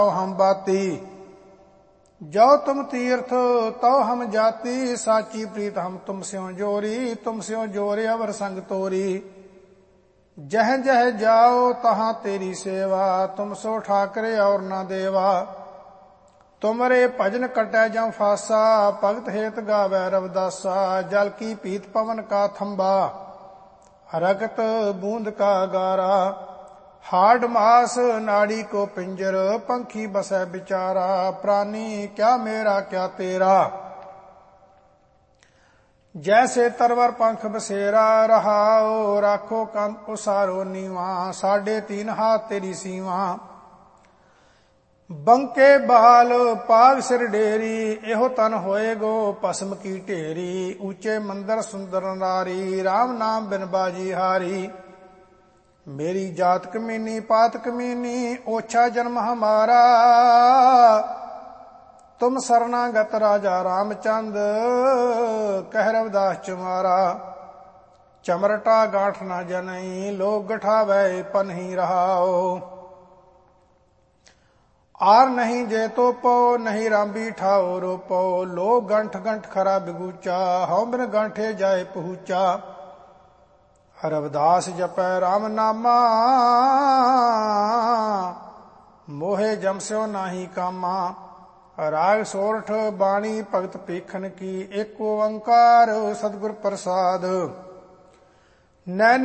हम बाती, जो तुम तीर्थ तो हम जाति, साची प्रीत हम तुम स्यों जोरी, तुम स्यों जोरे अवर संग तोरी। जह जह जाओ तहाँ तेरी सेवा, तुम सो ठाकरे और न देवा। तुमरे भजन कटै जं फासा, भगत हेत गावै रविदासा। जल की पीत पवन का थंबा, रगत बूंद का गारा। हाड मास नाड़ी को पिंजर, पंखी बसै बिचारा। प्राणी क्या मेरा क्या तेरा, जैसे तरवर पंख बसेरा। रहाओ राखो कंत उसारो नीवा, 3.5 हाथ तेरी सीवा। बंके बाल पाग सिर डेरी, एहो तन होएगो भस्म की ढेरी। ऊंचे मंदिर सुंदर नारी, राम नाम बिन बाजी हारी। मेरी जात कमीनी पात कमीनी, ओछा जन्म हमारा। तुम शरणागत राजा रामचंद, कह रविदास चुमारा। चमरटा गांठ न जनई, लोग गठावै पनही रहाओ। आर नहीं जे तो पो, नहीं रांबी ठाओ रोपो। लोग गंठ गंठ खरा बिगूचा, हौ बिन गांठे जाए पहुँचा। रविदास जपै राम नामा, मोहे जमस्यो नाही कामा। राग सोरठ बाणी भगत पेखन की, एक ओंकार सतगुर प्रसाद। नैन